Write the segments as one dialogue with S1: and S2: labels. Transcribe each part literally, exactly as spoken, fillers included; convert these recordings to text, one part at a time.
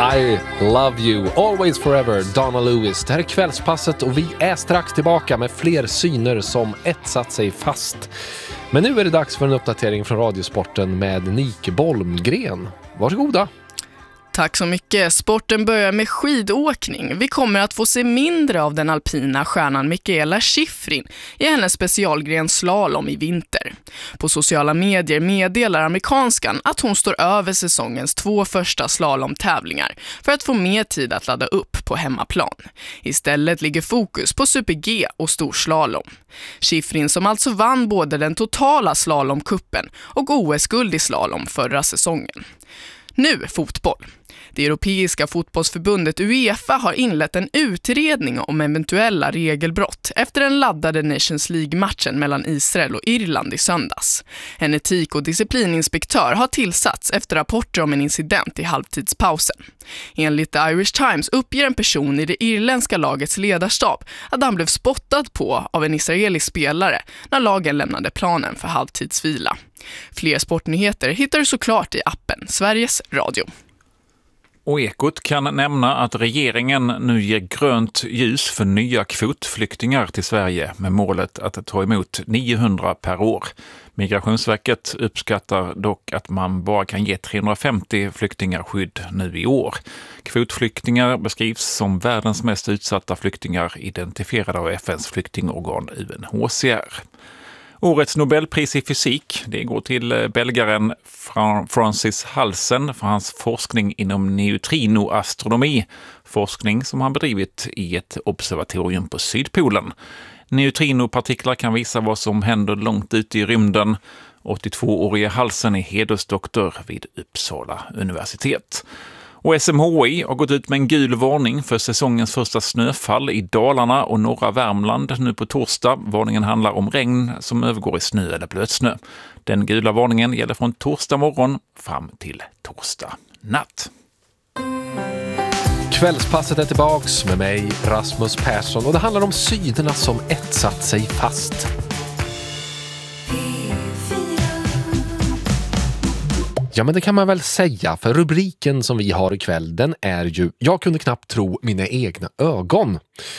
S1: I love you, always forever, Donna Lewis. Det här är Kvällspasset och vi är strax tillbaka med fler syner som etsat sig fast. Men nu är det dags för en uppdatering från Radiosporten med Nike Bolmgren. Varsågoda.
S2: Tack så mycket. Sporten börjar med skidåkning. Vi kommer att få se mindre av den alpina stjärnan Mikaela Shiffrin i hennes specialgren slalom i vinter. På sociala medier meddelar amerikanskan att hon står över säsongens två första slalomtävlingar för att få mer tid att ladda upp på hemmaplan. Istället ligger fokus på super-G och storslalom. Shiffrin, som alltså vann både den totala slalomkuppen och O S-guld i slalom förra säsongen. Nu fotboll. Det europeiska fotbollsförbundet UEFA har inlett en utredning om eventuella regelbrott efter den laddade Nations League-matchen mellan Israel och Irland i söndags. En etik- och disciplininspektör har tillsatts efter rapporter om en incident i halvtidspausen. Enligt The Irish Times uppger en person i det irländska lagets ledarstab att han blev spottad på av en israelisk spelare när lagen lämnade planen för halvtidsvila. Fler sportnyheter hittar du såklart i appen Sveriges Radio.
S3: Och Ekot kan nämna att regeringen nu ger grönt ljus för nya kvotflyktingar till Sverige med målet att ta emot niohundra per år. Migrationsverket uppskattar dock att man bara kan ge trehundrafemtio flyktingar skydd nu i år. Kvotflyktingar beskrivs som världens mest utsatta flyktingar identifierade av F N:s flyktingorgan U N H C R. Årets Nobelpris i fysik, det går till belgaren Francis Halsen för hans forskning inom neutrinoastronomi, forskning som han bedrivit i ett observatorium på Sydpolen. Neutrinopartiklar kan visa vad som händer långt ute i rymden. åttiotvåårige Halsen är hedersdoktor vid Uppsala universitet. Och S M H I har gått ut med en gul varning för säsongens första snöfall i Dalarna och norra Värmland nu på torsdag. Varningen handlar om regn som övergår i snö eller blötsnö. Den gula varningen gäller från torsdag morgon fram till torsdag natt.
S1: Kvällspasset är tillbaks med mig, Rasmus Persson, och det handlar om synerna som etsat sig fast. Ja, men det kan man väl säga, för rubriken som vi har ikväll, den är ju "Jag kunde knappt tro mina egna ögon".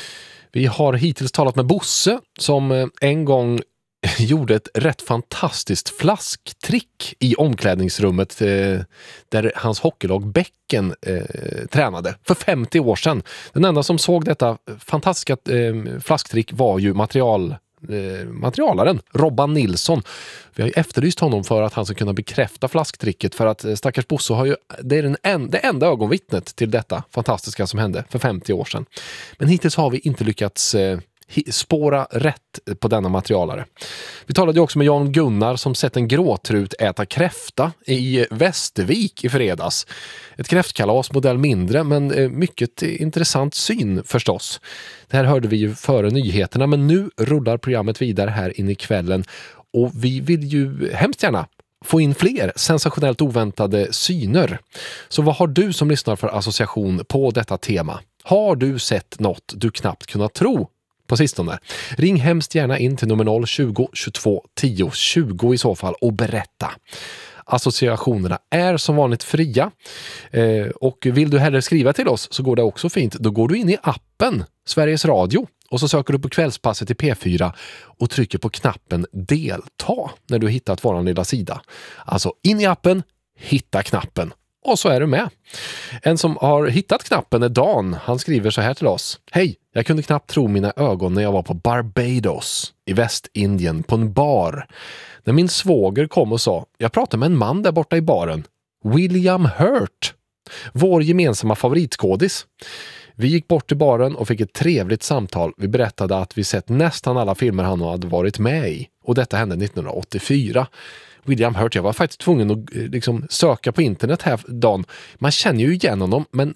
S1: Vi har hittills talat med Bosse som en gång gjorde ett rätt fantastiskt flasktrick i omklädningsrummet eh, där hans hockeylag Bäcken eh, tränade för femtio år sedan. Den enda som såg detta fantastiska eh, flasktrick var ju material Eh, materialaren Robban Nilsson. Vi har ju efterlyst honom för att han ska kunna bekräfta flasktricket, för att eh, stackars Bosse har ju, det är den en, det enda ögonvittnet till detta fantastiska som hände för femtio år sedan. Men hittills har vi inte lyckats eh, spåra rätt på denna materialare. Vi talade ju också med Jan Gunnar som sett en gråtrut äta kräfta i Västervik i fredags. Ett kräftkalas, modell mindre, men mycket intressant syn förstås. Det här hörde vi ju före nyheterna, men nu rullar programmet vidare här in i kvällen och vi vill ju hemskt gärna få in fler sensationellt oväntade syner. Så vad har du som lyssnar för association på detta tema? Har du sett något du knappt kunnat tro på sistone? Ring hemskt gärna in till nummer noll tjugo tjugotvå tio tjugo i så fall och berätta. Associationerna är som vanligt fria. Eh, och vill du hellre skriva till oss så går det också fint. Då går du in i appen Sveriges Radio och så söker du på Kvällspasset i P fyra och trycker på knappen delta när du hittat våran lilla sida. Alltså in i appen, hitta knappen. Och så är du med. En som har hittat knappen är Dan. Han skriver så här till oss. Hej, jag kunde knappt tro mina ögon när jag var på Barbados i Västindien på en bar. När min svåger kom och sa, jag pratade med en man där borta i baren. William Hurt. Vår gemensamma favoritskådis. Vi gick bort till baren och fick ett trevligt samtal. Vi berättade att vi sett nästan alla filmer han hade varit med i. Och detta hände nittonhundraåttiofyra. William Hurt, jag var faktiskt tvungen att liksom söka på internet här dagen. Man känner ju igen honom, men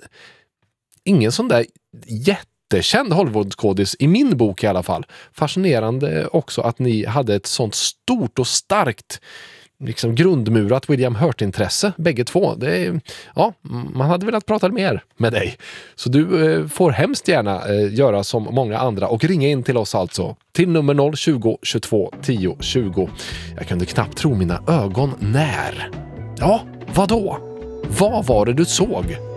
S1: ingen sån där jättekänd Hollywoodskådis i min bok i alla fall. Fascinerande också att ni hade ett sånt stort och starkt liksom grundmurat William Hurt-intresse, bägge två. Det är, ja, man hade velat prata mer med dig. Så du eh, får hemskt gärna eh, göra som många andra och ringa in till oss alltså till nummer noll tjugo tjugotvå tio tjugo. Jag kunde knappt tro mina ögon när. Ja, vad då? Vad var det du såg?